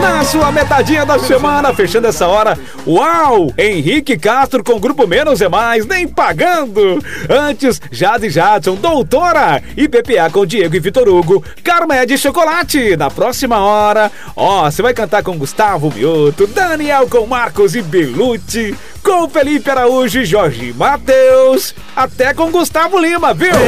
Na sua metadinha da semana, fechando essa hora, uau! Henrique Castro com Grupo Menos é Mais, nem pagando. Antes, Jade Jadson, Doutora e PPA com Diego e Vitor Hugo, Carmed Chocolate. Na próxima hora, você vai cantar com Gustavo Mioto, Daniel com Marcos e Belucci, com Felipe Araújo e Jorge Mateus, até com Gustavo Lima, viu?